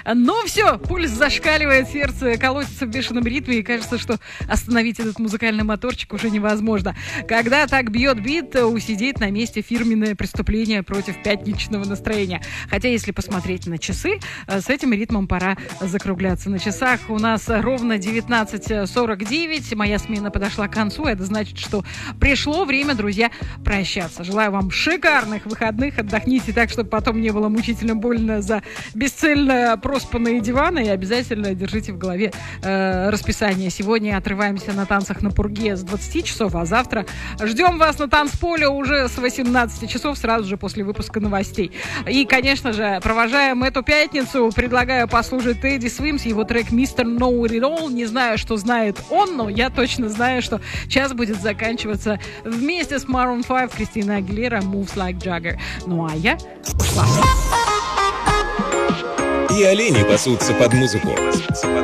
Но все, пульс зашкаливает, сердце колотится в бешеном ритме, и кажется, что остановить этот музыкальный моторчик уже невозможно. Когда так бьет бит, усидеть на месте фирменное преступление против пятничного настроения. Хотя, если посмотреть на часы, с этим ритмом пора закругляться. На часах у нас ровно 19:49. Моя смена подошла к концу. Это значит, что пришло время, друзья, прощаться. Желаю вам шикарных выходных. Отдохните так, чтобы потом не было мучительно больно за бесцельно проспанные диваны. И обязательно держите в голове расписание. Сегодня отрываемся на танцах на Пурге с 20 часов, а завтра ждем вас на танцполе уже с 18 часов, сразу же после выпуска новостей. И, конечно же, провожаем эту пятницу. Предлагаю послушать Тедди Свимс, его трек «Mr. Know It All». Не знаю, что знает он, но я точно знаю, что час будет заканчиваться вместе с Maroon 5, Кристина Агилера, «Moves Like Jagger». Ну а я ушла. И олени пасутся под музыку.